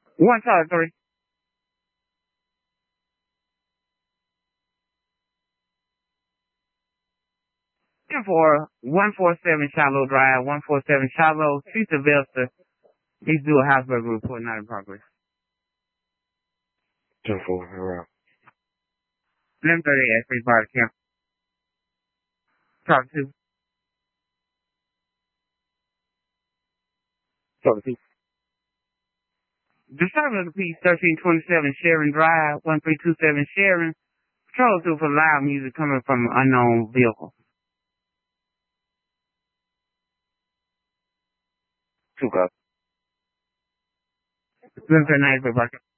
One solid 3. And for 147 Shallow Drive, 147 Shallow, Chief Sylvester. Please do a Housebreaker report not in progress. 10-4, around. 11:30 at Free Bar Camp. Talk to. Disturbance of the peace, 1327 Sharon Drive, 1327 Sharon. Patrol through for loud music coming from an unknown vehicle. 2 cops. 11:30 at Free Bar Camp.